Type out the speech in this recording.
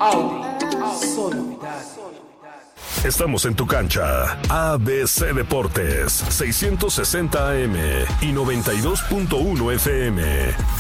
Sonoridad. Estamos en tu cancha. ABC Deportes, 660 AM y 92.1 FM.